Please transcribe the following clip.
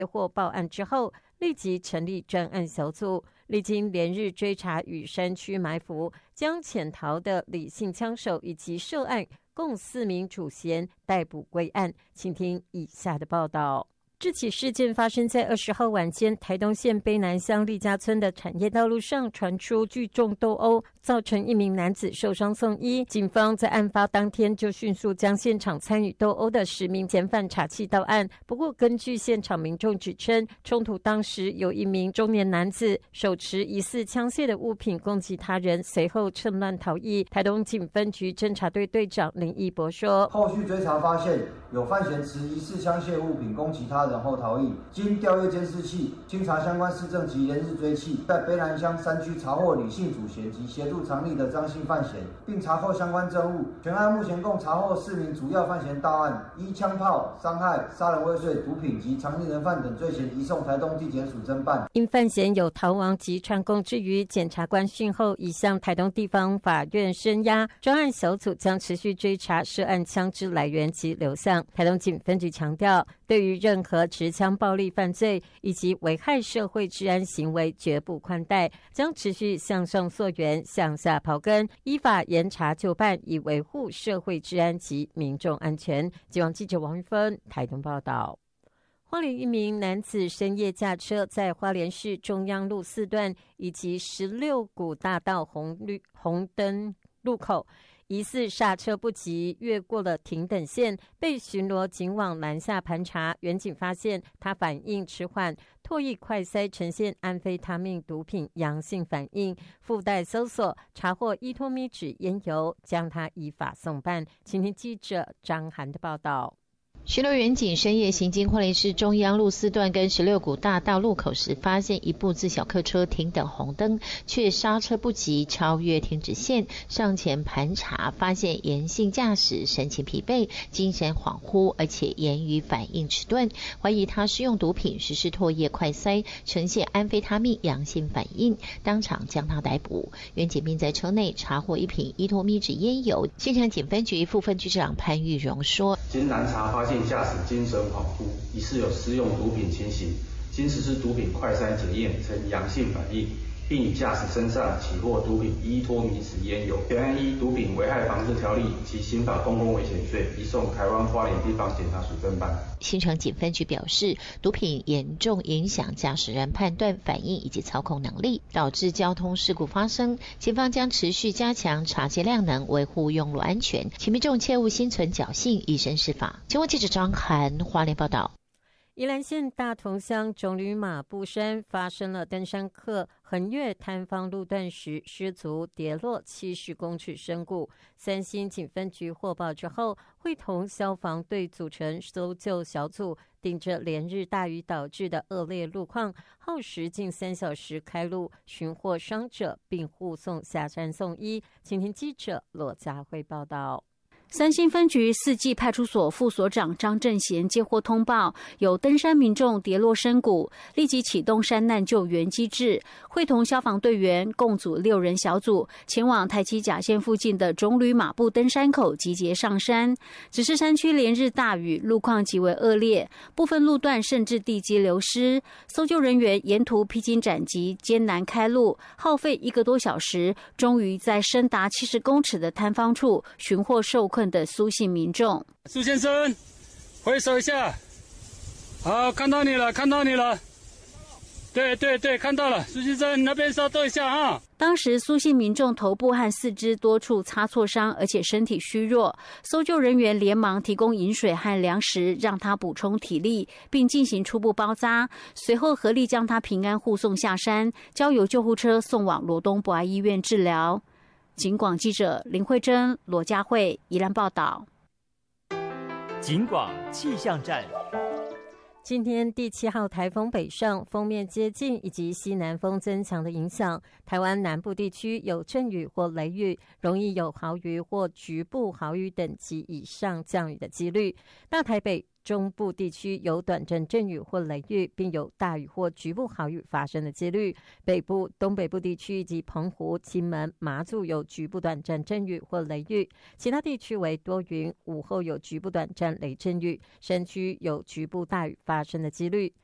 获报案之后，立即成立专案小组，历经连日追查与山区埋伏，将潜逃的李姓枪手以及涉案共4名主嫌逮捕归案。请听以下的报道。这起事件发生在20号晚间，台东县卑南乡立家村的产业道路上传出聚众斗殴，造成1名男子受伤送医。警方在案发当天就迅速将现场参与斗殴的10名嫌犯查缉到案。不过，根据现场民众指称，冲突当时有1名中年男子手持疑似枪械的物品攻击他人，随后趁乱逃逸。台东警分局侦查队队长林义博说：“ 后续追查发现，有犯嫌持疑似枪械物品攻击他人后逃逸，经调阅监视器、清查相关市政及连日追缉，在卑南乡山区查获李姓主嫌及协助藏匿的张姓犯嫌，并查获相关证物。全案目前共查获4名主要犯嫌到案，依枪炮、伤害、杀人未遂、毒品及藏匿人犯等罪嫌移送台东地检署侦办。 因犯嫌有逃亡及串供之余，检察官讯后已向台东地方法院申押，专案小组将持续追查涉案枪支来源及流向。台东警分局强调，对于任何持枪暴力犯罪以及危害社会治安行为绝不宽待，将持续向上溯源、向下刨根，依法严查就办，以维护社会治安及民众安全。记网记者王玉芬台东报道。花莲1名男子深夜驾车在花莲市中央路4段以及16股大道红灯路口，疑似刹车不及，越过了停等线，被巡逻警网拦下盘查。员警发现他反应迟缓，唾液快筛呈现安非他命毒品阳性反应，附带搜索查获依托咪酯烟油，将他依法送办。请听记者张涵的报道。 巡逻员警深夜行经花莲市中央路4段跟16股大道路口时，发现一部自小客车停等红灯，却刹车不及，超越停止线，上前盘查，发现严性驾驶，神情疲惫，精神恍惚，而且言语反应迟钝，怀疑他施用毒品，实施唾液快筛，呈现安非他命阳性反应，当场将他逮捕。员警并在车内查获1瓶依托咪酯烟油。现场警分局副分局长潘玉荣说：“ 经拦查发现驾驶精神恍惚，疑似有施用毒品情形，经实施毒品快筛检验呈阳性反应，并与驾驶身上起获毒品依托咪酯烟油，全案依毒品危害防治条例及刑法公共危险罪移送台湾花莲地方检察署侦办。” 新城警分局表示，毒品严重影响驾驶人判断、反应以及操控能力，导致交通事故发生。警方将持续加强查缉量能，维护用路安全，请民众切勿心存侥幸，以身试法。新闻记者张涵花莲报道。 宜兰县大同乡种吕马步山发生了登山客横越坍方路段时失足跌落70公尺深谷。三星警分局获报之后，会同消防队组成搜救小组，顶着连日大雨导致的恶劣路况，耗时近3小时开路，寻获伤者并护送下山送医。请听记者罗佳慧报道。 三星分局4季派出所副所长张正贤接获通报，有登山民众跌落深谷，立即启动山难救援机制，会同消防队员共组6人小组，前往台七甲线附近的种吕马步登山口集结上山。只是山区连日大雨，路况极为恶劣，部分路段甚至地基流失，搜救人员沿途披荆斩棘，艰难开路，耗费1个多小时，终于在深达70公尺的坍方处寻获受困的苏姓民众。 苏先生，挥手一下。好，看到你了，看到你了。对，看到了，苏先生那边稍等一下哈。 当时苏姓民众头部和4肢多处擦挫伤，而且身体虚弱，搜救人员连忙提供饮水和粮食，让他补充体力，并进行初步包扎，随后合力将他平安护送下山，交由救护车送往罗东博爱医院治疗。警广记者林慧珍、罗佳慧宜兰报道。 警广气象站。 今天第7号台风北上，锋面接近以及西南风增强的影响，台湾南部地区有阵雨或雷雨，容易有豪雨或局部豪雨等级以上降雨的几率。大台北中部地区有短暂阵雨或雷雨，并有大雨或局部豪雨发生的几率。北部、东北部地区以及澎湖、金门、马祖有局部短暂阵雨或雷雨，其他地区为多云，午后有局部短暂雷阵雨，山区有局部大雨发生的几率。